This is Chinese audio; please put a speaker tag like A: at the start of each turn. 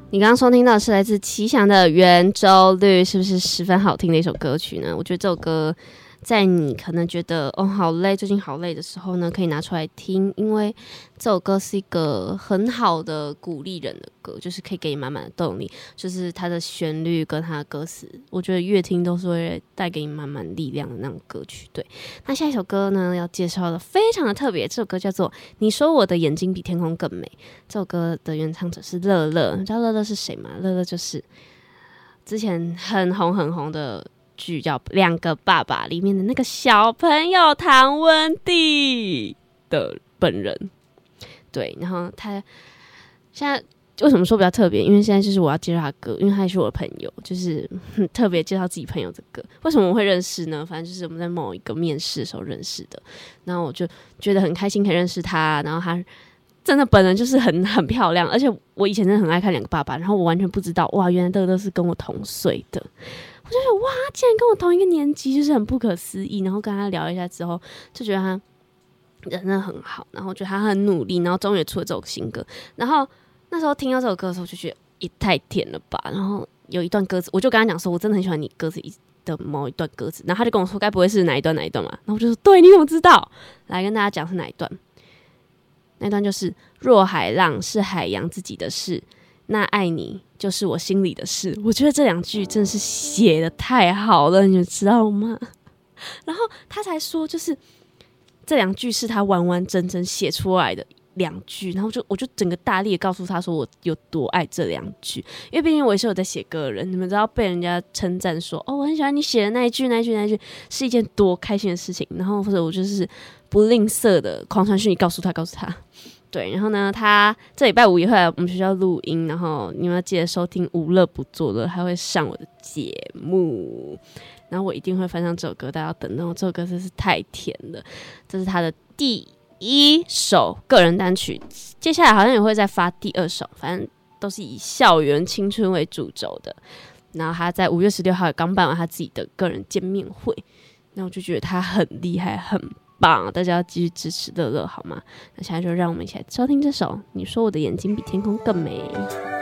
A: 你刚刚收听到的是来自奇翔的《圆周率》，是不是十分好听的一首歌曲呢？我觉得这首歌在你可能觉得好累，最近好累的时候呢，可以拿出来听，因为这首歌是一个很好的鼓励人的歌，就是可以给你满满的动力，就是它的旋律跟它的歌词，我觉得越听都是会带给你满满力量的那种歌曲。对，那下一首歌呢要介绍的非常的特别，这首歌叫做《你说我的眼睛比天空更美》。这首歌的原唱者是乐乐，你知道乐乐是谁吗？乐乐就是之前很红的剧叫《两个爸爸》里面的那个小朋友唐文帝的本人。对，然后他现在为什么说比较特别？因为现在就是我要介绍他歌，因为他也是我的朋友，就是特别介绍自己朋友的歌。为什么我会认识呢？反正就是我们在某一个面试的时候认识的，然后我就觉得很开心可以认识他，然后他真的本人就是很漂亮，而且我以前真的很爱看《两个爸爸》，然后我完全不知道哇，原来乐乐是跟我同岁的。我就觉得哇，竟然跟我同一个年级，就是很不可思议。然后跟他聊一下之后，就觉得他人真的很好，然后觉得他很努力，然后终于出了这首新歌。然后那时候听到这首歌的时候，就觉得也太甜了吧。然后有一段歌词，我就跟他讲说，我真的很喜欢你歌词的某一段歌词。然后他就跟我说，该不会是哪一段嘛？然后我就说，对，你怎么知道？来跟大家讲是哪一段。那段就是若海浪是海洋自己的事，那爱你就是我心里的事。我觉得这两句真的是写得太好了，你们知道吗？然后他才说，就是这两句是他完完整整写出来的两句，然后我就整个大力的告诉他说我有多爱这两句，因为毕竟我也是有在写歌的人，你们知道被人家称赞说我很喜欢你写的那一句是一件多开心的事情，然后或者我就是不吝啬的狂传讯息告诉他。对，然后呢，他这礼拜五也会来我们学校录音，然后你们要记得收听无乐不作乐，还会上我的节目，然后我一定会翻唱这首歌，大家要等。然后这首歌真是太甜了，这是他的第一首个人单曲，接下来好像也会再发第二首，反正都是以校园青春为主轴的。然后他在5月16号也刚办完他自己的个人见面会，那我就觉得他很厉害，很棒，大家要继续支持乐乐好吗？那现在就让我们一起来收听这首《你说我的眼睛比天空更美》。